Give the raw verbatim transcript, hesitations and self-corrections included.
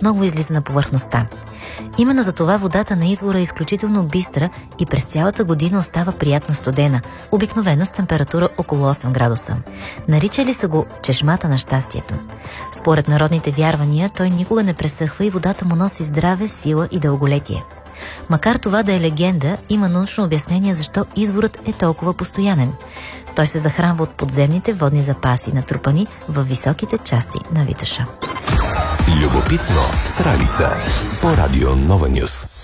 отново излиза на повърхността. Именно за това водата на извора е изключително бистра и през цялата година остава приятно студена, обикновено с температура около осем градуса. Наричали са го чешмата на щастието. Според народните вярвания, той никога не пресъхва и водата му носи здраве, сила и дълголетие. Макар това да е легенда, има научно обяснение защо изворът е толкова постоянен. Той се захранва от подземните водни запаси, натрупани във високите части на Витоша. Любопитно с Ралица по Радио Нова Нюс.